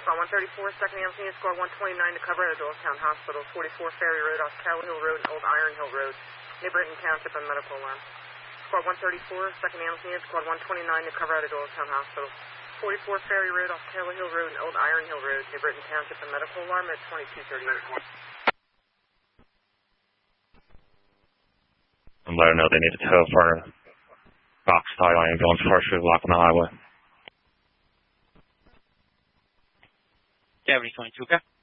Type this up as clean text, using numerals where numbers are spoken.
Squad 134, second ambulance unit, Squad 129 to cover at Doylestown Hospital, 44 Ferry Road off Cattle Hill Road and Old Iron Hill Road, near Britton Township, and medical alarm. Squad 134, second ambulance unit, Squad 129 to cover at Doylestown Hospital, 44 Ferry Road off Cattle Hill Road and Old Iron Hill Road, near Britton Township, and medical alarm at 2238. And let her know they need to tow for a box-style ambulance partially blocking the highway. Cavity 22, okay?